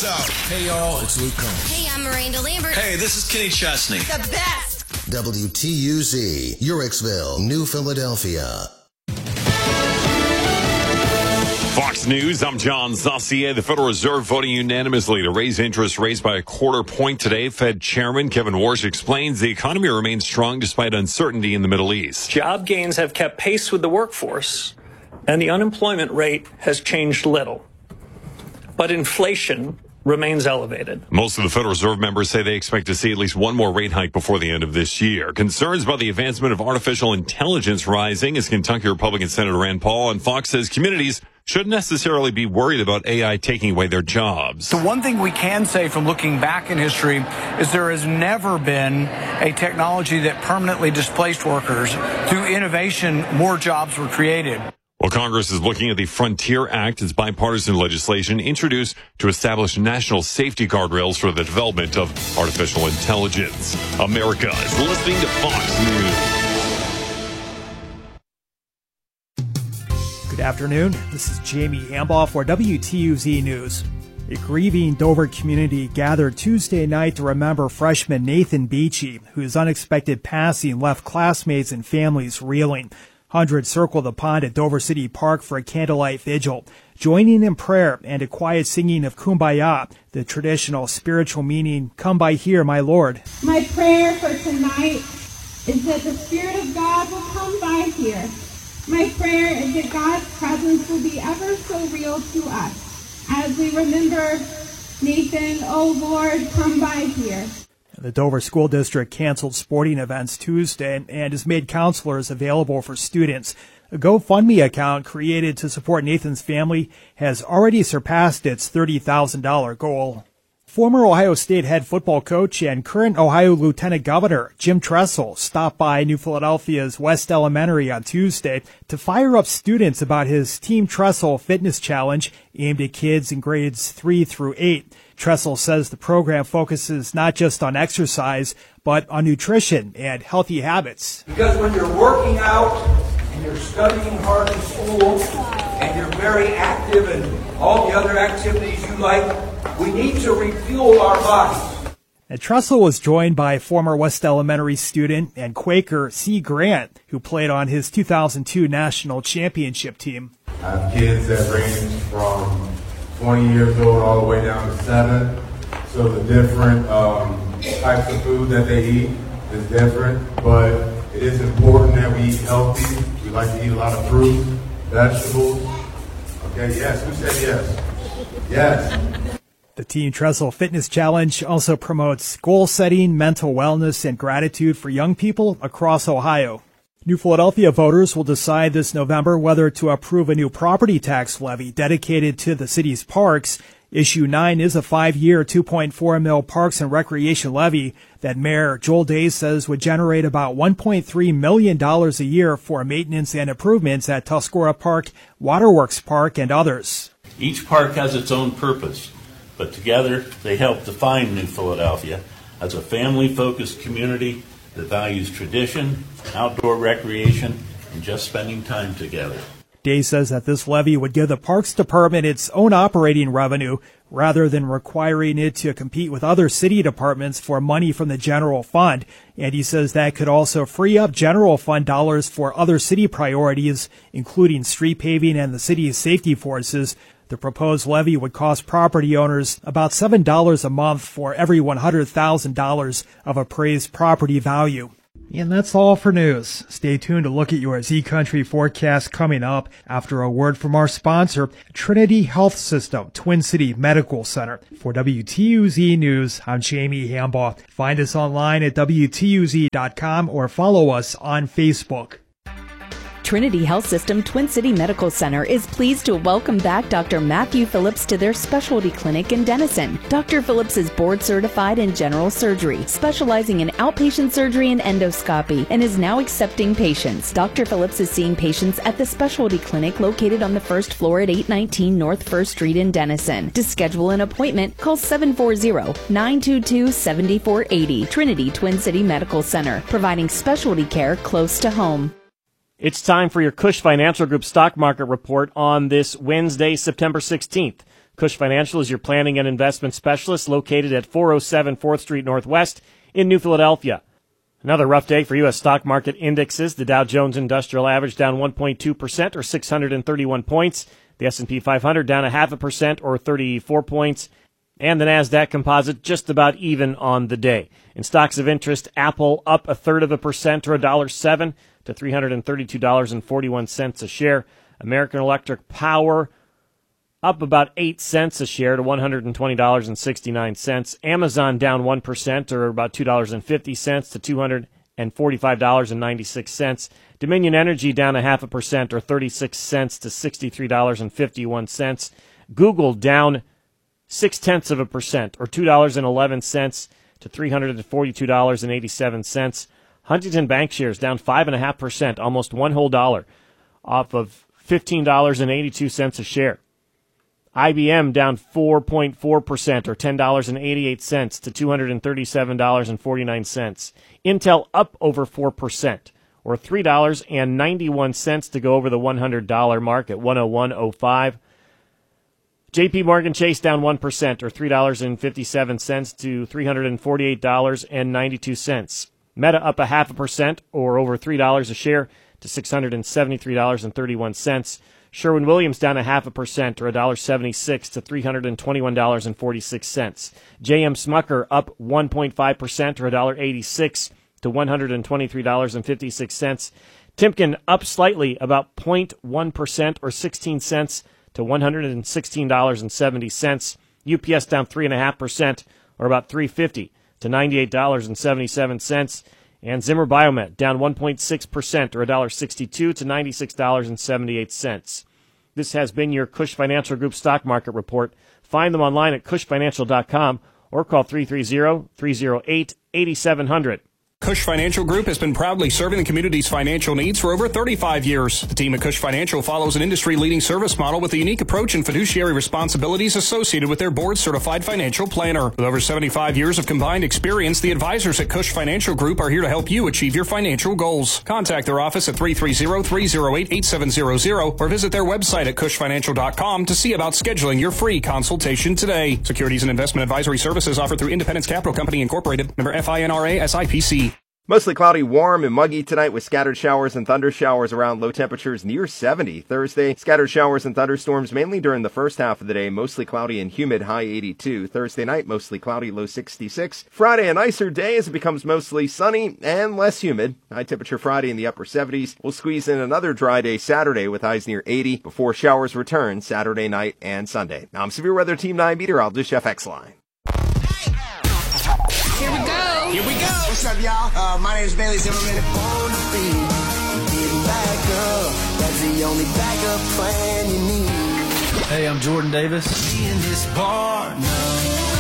What's up? Hey, y'all, it's Luke Combs. Hey, I'm Miranda Lambert. Hey, this is Kenny Chesney. The best. WTUZ, Urexville, New Philadelphia. Fox News, I'm John Saucier. The Federal Reserve voting unanimously to raise interest rates by a quarter point today. Fed Chairman Kevin Warsh explains the economy remains strong despite uncertainty in the Middle East. Job gains have kept pace with the workforce, and the unemployment rate has changed little. But inflation remains elevated. Most of the Federal Reserve members say they expect to see at least one more rate hike before the end of this year. Concerns about the advancement of artificial intelligence rising as Kentucky Republican Senator Rand Paul on Fox says communities shouldn't necessarily be worried about AI taking away their jobs. The one thing we can say from looking back in history is there has never been a technology that permanently displaced workers. Through innovation, more jobs were created. Well, Congress is looking at the Frontier Act. It's bipartisan legislation introduced to establish national safety guardrails for the development of artificial intelligence. America is listening to Fox News. Good afternoon. This is Jamie Hambaugh for WTUZ News. A grieving Dover community gathered Tuesday night to remember freshman Nathan Beachy, whose unexpected passing left classmates and families reeling. Hundreds circled the pond at Dover City Park for a candlelight vigil, joining in prayer and a quiet singing of Kumbaya, the traditional spiritual meaning, "Come by here, my Lord." My prayer for tonight is that the Spirit of God will come by here. My prayer is that God's presence will be ever so real to us as we remember Nathan, oh Lord, come by here. The Dover School District canceled sporting events Tuesday and has made counselors available for students. A GoFundMe account created to support Nathan's family has already surpassed its $30,000 goal. Former Ohio State head football coach and current Ohio Lieutenant Governor Jim Tressel stopped by New Philadelphia's West Elementary on Tuesday to fire up students about his Team Tressel Fitness Challenge aimed at kids in grades 3 through 8. Tressel says the program focuses not just on exercise, but on nutrition and healthy habits. Because when you're working out and you're studying hard in school and you're very active in all the other activities you like, we need to refuel our bodies. And Tressel was joined by former West Elementary student and Quaker C. Grant, who played on his 2002 national championship team. I have kids that range from 20 years old all the way down to 7. So the different types of food that they eat is different, but it is important that we eat healthy. We like to eat a lot of fruit, vegetables. Okay, yes, who said yes? Yes. The Team Tressel Fitness Challenge also promotes goal setting, mental wellness, and gratitude for young people across Ohio. New Philadelphia voters will decide this November whether to approve a new property tax levy dedicated to the city's parks. Issue 9 is a 5-year, $2.4 million parks and recreation levy that Mayor Joel Days says would generate about $1.3 million a year for maintenance and improvements at Tuscarora Park, Waterworks Park, and others. Each park has its own purpose, but together they help define New Philadelphia as a family-focused community that values tradition, outdoor recreation, and just spending time together. Day says that this levy would give the Parks Department its own operating revenue rather than requiring it to compete with other city departments for money from the general fund. And he says that could also free up general fund dollars for other city priorities, including street paving and the city's safety forces. The proposed levy would cost property owners about $7 a month for every $100,000 of appraised property value. And that's all for news. Stay tuned to look at your Z Country forecast coming up after a word from our sponsor, Trinity Health System, Twin City Medical Center. For WTUZ News, I'm Jamie Hambaugh. Find us online at WTUZ.com or follow us on Facebook. Trinity Health System Twin City Medical Center is pleased to welcome back Dr. Matthew Phillips to their specialty clinic in Denison. Dr. Phillips is board certified in general surgery, specializing in outpatient surgery and endoscopy, and is now accepting patients. Dr. Phillips is seeing patients at the specialty clinic located on the first floor at 819 North 1st Street in Denison. To schedule an appointment, call 740-922-7480. Trinity Twin City Medical Center, providing specialty care close to home. It's time for your Cush Financial Group Stock Market Report on this Wednesday, September 16th. Cush Financial is your planning and investment specialist located at 407 4th Street Northwest in New Philadelphia. Another rough day for U.S. stock market indexes. The Dow Jones Industrial Average down 1.2% or 631 points. The S&P 500 down 0.5% or 34 points. And the NASDAQ Composite just about even on the day. In stocks of interest, Apple up 0.33% or $1.07 to $332.41 a share. American Electric Power up about 8 cents a share to $120.69. Amazon down 1% or about $2.50 to $245.96. Dominion Energy down 0.5% or 36 cents to $63.51. Google down 0.6% or $2.11 to $342.87. Huntington Bancshares down 5.5%, almost one whole dollar, off of $15.82 a share. IBM down 4.4% or $10.88 to $237.49. Intel up over 4% or $3.91 to go over the $100 mark at 101.05. JP Morgan Chase down 1% or $3.57 to $348.92. Meta up 0.5% or over $3 a share to $673.31. Sherwin-Williams down 0.5% or $1.76 to $321.46. J.M. Smucker up 1.5% or $1.86 to $123.56. Timken up slightly, about 0.1% or 16 cents to $116.70. UPS down 3.5% or about $3.50 to $98.77. And Zimmer Biomet down 1.6% or $1.62 to $96.78. This has been your Cush Financial Group Stock Market Report. Find them online at cushfinancial.com or call 330-308-8700. Cush Financial Group has been proudly serving the community's financial needs for over 35 years. The team at Cush Financial follows an industry-leading service model with a unique approach and fiduciary responsibilities associated with their board-certified financial planner. With over 75 years of combined experience, the advisors at Cush Financial Group are here to help you achieve your financial goals. Contact their office at 330-308-8700 or visit their website at cushfinancial.com to see about scheduling your free consultation today. Securities and investment advisory services offered through Independence Capital Company Incorporated, member FINRA SIPC. Mostly cloudy, warm, and muggy tonight with scattered showers and thunder showers around low temperatures near 70. Thursday, scattered showers and thunderstorms mainly during the first half of the day, mostly cloudy and humid, high 82. Thursday night, mostly cloudy, low 66. Friday, a nicer day as it becomes mostly sunny and less humid. High temperature Friday in the upper 70s. We'll squeeze in another dry day Saturday with highs near 80 before showers return Saturday night and Sunday. Now I'm Severe Weather Team 9 meteorologist Jeff Exline. Here we go. Here we go. What's up, y'all? My name is Bailey Zimmerman. That's the only backup plan you need. Hey, I'm Jordan Davis. Me in this bar now.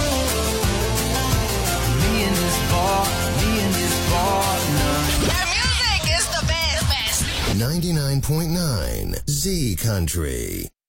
Me in this bar. Me in this bar now. Their music is the best. 99.9 Z Country.